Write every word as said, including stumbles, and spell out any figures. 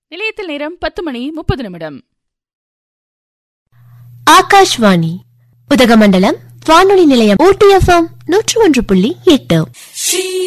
நிலையத்தில் நேரம் பத்து மணி முப்பது நிமிடம். ஆகாஷ்வாணி உதகமண்டலம் வானொலி நிலையம் ஊட்டி எஃப்எம் நூற்று ஒன்று புள்ளி எட்டு.